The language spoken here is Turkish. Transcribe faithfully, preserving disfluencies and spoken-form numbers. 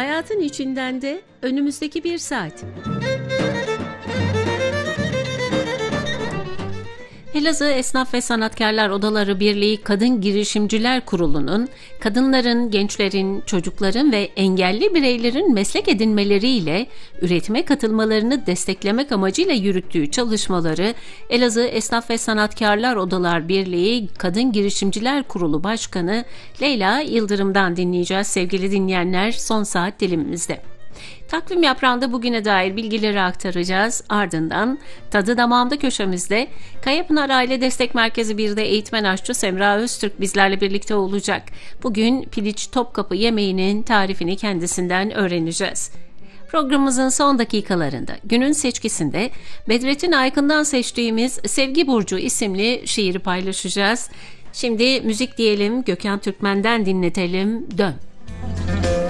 Hayatın içinden de önümüzdeki bir saat. Elazığ Esnaf ve Sanatkarlar Odaları Birliği Kadın Girişimciler Kurulu'nun kadınların, gençlerin, çocukların ve engelli bireylerin meslek edinmeleriyle üretime katılmalarını desteklemek amacıyla yürüttüğü çalışmaları Elazığ Esnaf ve Sanatkarlar Odalar Birliği Kadın Girişimciler Kurulu Başkanı Leyla Yıldırım'dan dinleyeceğiz sevgili dinleyenler son saat dilimimizde. Takvim yaprağında bugüne dair bilgileri aktaracağız. Ardından Tadı Damağımda köşemizde Kayapınar Aile Destek Merkezi birde eğitmen aşçı Semra Öztürk bizlerle birlikte olacak. Bugün piliç topkapı yemeğinin tarifini kendisinden öğreneceğiz. Programımızın son dakikalarında günün seçkisinde Bedrettin Aykın'dan seçtiğimiz Sevgi Burcu isimli şiiri paylaşacağız. Şimdi müzik diyelim, Gökhan Türkmen'den dinletelim, Dön.